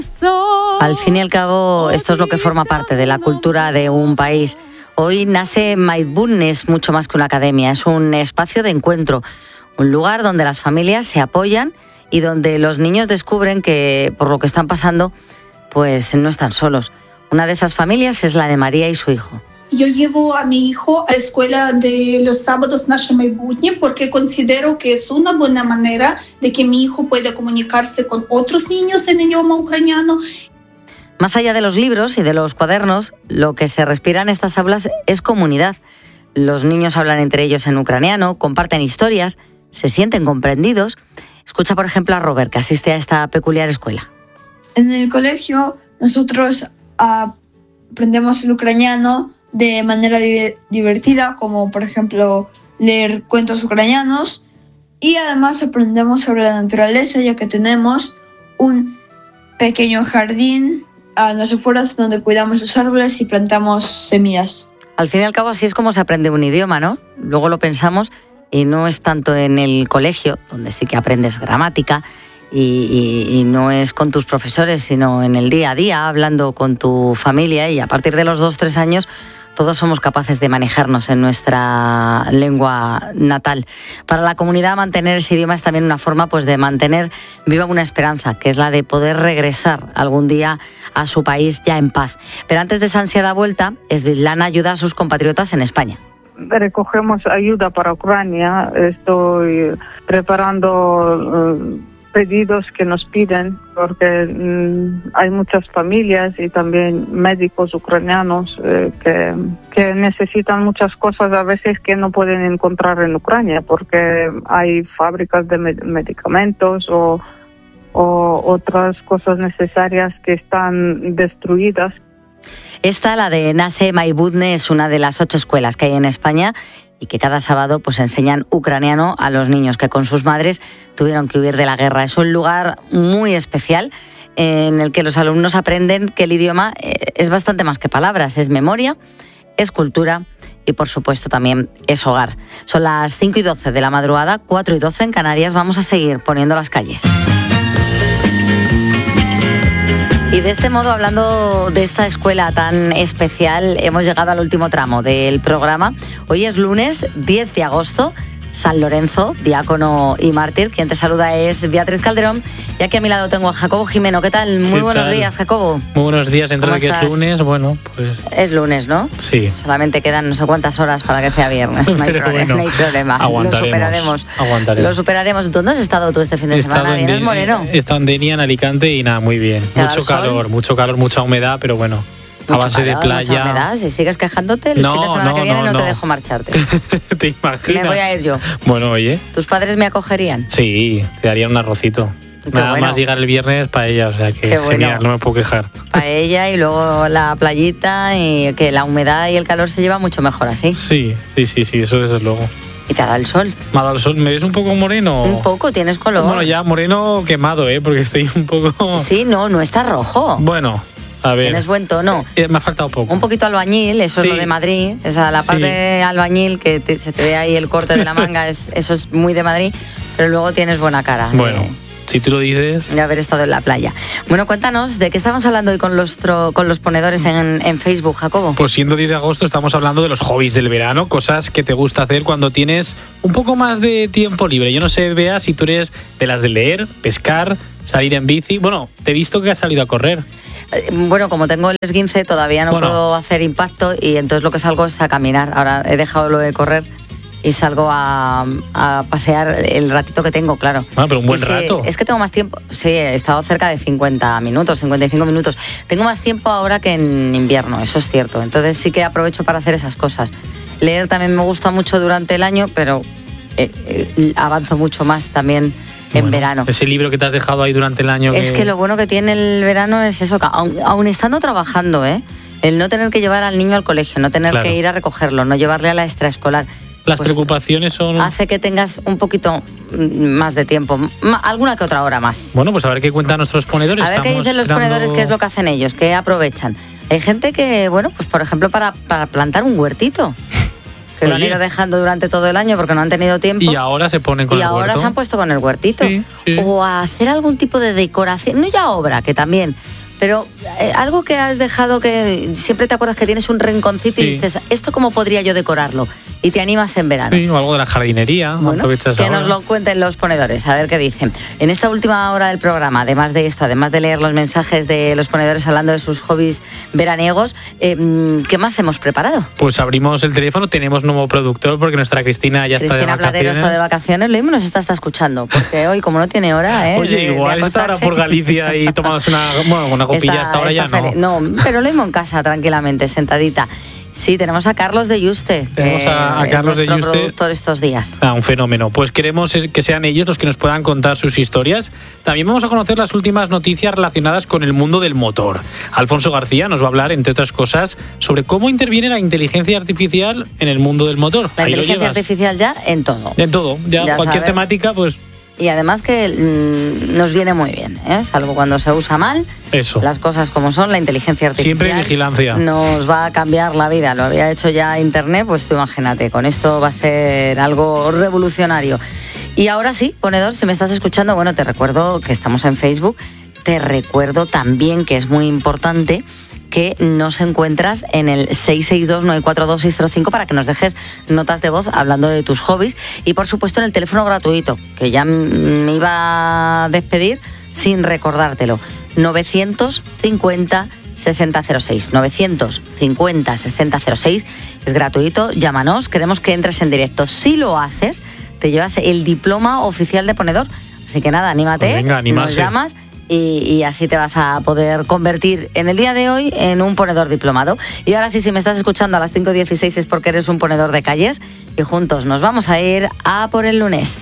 Al fin y al cabo, esto es lo que forma parte de la cultura de un país. Hoy nace Mindfulness mucho más que una academia, es un espacio de encuentro, un lugar donde las familias se apoyan y donde los niños descubren que por lo que están pasando, pues no están solos. Una de esas familias es la de María y su hijo. Yo llevo a mi hijo a la escuela de los sábados Naše Майбутнє porque considero que es una buena manera de que mi hijo pueda comunicarse con otros niños en idioma ucraniano. Más allá de los libros y de los cuadernos, lo que se respira en estas aulas es comunidad. Los niños hablan entre ellos en ucraniano, comparten historias, se sienten comprendidos. Escucha, por ejemplo, a Robert, que asiste a esta peculiar escuela. En el colegio nosotros aprendemos el ucraniano de manera divertida, como por ejemplo leer cuentos ucranianos, y además aprendemos sobre la naturaleza, ya que tenemos un pequeño jardín a las afueras donde cuidamos los árboles y plantamos semillas. Al fin y al cabo, así es como se aprende un idioma, ¿no? Luego lo pensamos y no es tanto en el colegio, donde sí que aprendes gramática, y no es con tus profesores, sino en el día a día, hablando con tu familia, y a partir de los 2-3 años todos somos capaces de manejarnos en nuestra lengua natal. Para la comunidad, mantener ese idioma es también una forma, pues, de mantener viva una esperanza, que es la de poder regresar algún día a su país ya en paz. Pero antes de esa ansiada vuelta, Svetlana ayuda a sus compatriotas en España. Recogemos ayuda para Ucrania. Estoy preparando pedidos que nos piden, porque hay muchas familias y también médicos ucranianos que necesitan muchas cosas a veces que no pueden encontrar en Ucrania, porque hay fábricas de medicamentos o otras cosas necesarias que están destruidas. Esta, la de Naše Майбутнє, es una de las 8 escuelas que hay en España y que cada sábado pues enseñan ucraniano a los niños que con sus madres tuvieron que huir de la guerra. Es un lugar muy especial en el que los alumnos aprenden que el idioma es bastante más que palabras, es memoria, es cultura y por supuesto también es hogar. Son las 5:12 de la madrugada, 4:12 en Canarias. Vamos a seguir poniendo las calles. Y de este modo, hablando de esta escuela tan especial, hemos llegado al último tramo del programa. Hoy es lunes 10 de agosto, San Lorenzo, diácono y mártir. Quien te saluda es Beatriz Calderón. Y aquí a mi lado tengo a Jacobo Jimeno. ¿Qué tal? Muy buenos días, Jacobo. Muy buenos días. Dentro de que es lunes, bueno, pues... Es lunes, ¿no? Sí. Solamente quedan no sé cuántas horas para que sea viernes. No hay problema. No hay problema. Aguantaremos. Lo superaremos. ¿Dónde has estado tú este fin de semana? ¿Vienes moreno? He estado en Denia, en Alicante, y nada, muy bien. Mucho calor, mucha humedad, pero bueno. A base de playa. Mucha humedad. Si sigues quejándote, el fin de semana que viene no te dejo marcharte. ¿Te imaginas? Me voy a ir yo. Bueno, oye. ¿Tus padres me acogerían? Sí, te darían un arrocito. Nada más llegar el viernes paella, o sea que genial, no me puedo quejar. Paella y luego la playita, y que la humedad y el calor se lleva mucho mejor así. Sí, eso desde luego. ¿Y te ha dado el sol? ¿Me ha dado el sol? ¿Me ves un poco moreno? Un poco, tienes color. Bueno, ya moreno quemado, porque estoy un poco... Sí, no está rojo. Bueno, a ver. Tienes buen tono. Me ha faltado poco. Un poquito albañil, eso es lo de Madrid. O sea, la parte de albañil, que se te ve ahí el corte de la manga, eso es muy de Madrid, pero luego tienes buena cara. Bueno. Si tú lo dices. De haber estado en la playa. Bueno, cuéntanos, ¿de qué estamos hablando hoy con los ponedores en Facebook, Jacobo? Pues siendo 10 de agosto estamos hablando de los hobbies del verano, cosas que te gusta hacer cuando tienes un poco más de tiempo libre. Yo no sé, Bea, si tú eres de las de leer, pescar, salir en bici. Bueno, te he visto que has salido a correr. Bueno, como tengo el esguince, todavía no puedo hacer impacto, y entonces lo que salgo es a caminar. Ahora he dejado lo de correr y salgo a pasear el ratito que tengo, claro. Ah, pero un buen rato. Es que tengo más tiempo. Sí, he estado cerca de 50 minutos, 55 minutos. Tengo más tiempo ahora que en invierno, eso es cierto. Entonces sí que aprovecho para hacer esas cosas. Leer también me gusta mucho durante el año, pero avanzo mucho más también en verano. Ese libro que te has dejado ahí durante el año. Es que lo bueno que tiene el verano es eso, aun estando trabajando, el no tener que llevar al niño al colegio, no tener que ir a recogerlo, no llevarle a la extraescolar. Las preocupaciones son... Hace que tengas un poquito más de tiempo, alguna que otra hora más. Bueno, pues a ver qué cuentan nuestros ponedores. A ver qué dicen los ponedores, qué es lo que hacen ellos, qué aprovechan. Hay gente que, bueno, pues por ejemplo para plantar un huertito, que lo han ido dejando durante todo el año porque no han tenido tiempo. Y ahora se ponen con el huerto. Y ahora se han puesto con el huertito. Sí. O a hacer algún tipo de decoración, no ya obra, que también, Pero algo que has dejado, que siempre te acuerdas que tienes un rinconcito y dices, ¿esto cómo podría yo decorarlo? Y te animas en verano. Sí, o algo de la jardinería. Bueno, que nos lo cuenten los ponedores, a ver qué dicen. En esta última hora del programa, además de esto, además de leer los mensajes de los ponedores hablando de sus hobbies veraniegos, ¿qué más hemos preparado? Pues abrimos el teléfono, tenemos nuevo productor porque nuestra Cristina ya está de vacaciones. Cristina Platero está de vacaciones, lo mismo nos está escuchando, porque hoy, como no tiene hora, Oye, igual está ahora por Galicia y tomándose una copilla hasta ahora ya no. No, pero lo mismo en casa, tranquilamente, sentadita. Sí, tenemos a Carlos de Yuste. Tenemos a Carlos de Yuste, productor estos días. Un fenómeno. Pues queremos que sean ellos los que nos puedan contar sus historias. También vamos a conocer las últimas noticias relacionadas con el mundo del motor. Alfonso García nos va a hablar, entre otras cosas, sobre cómo interviene la inteligencia artificial en el mundo del motor. La inteligencia artificial ya en todo. En todo. Ya cualquier sabes. Temática, pues... Y además que nos viene muy bien, salvo cuando se usa mal. Eso. Las cosas como son, la inteligencia artificial. Siempre hay vigilancia. Nos va a cambiar la vida. Lo había hecho ya Internet, pues tú imagínate, con esto va a ser algo revolucionario. Y ahora sí, ponedor, si me estás escuchando, bueno, te recuerdo que estamos en Facebook. Te recuerdo también que es muy importante que nos encuentras en el 662-942-605 para que nos dejes notas de voz hablando de tus hobbies y, por supuesto, en el teléfono gratuito, que ya me iba a despedir sin recordártelo, 950-6006. 950-6006 es gratuito, llámanos, queremos que entres en directo. Si lo haces, te llevas el diploma oficial de ponedor. Así que nada, anímate, pues venga, nos llamas. Y así te vas a poder convertir en el día de hoy en un ponedor diplomado. Y ahora sí, si me estás escuchando a las 5:16 es porque eres un ponedor de calles y juntos nos vamos a ir a por el lunes.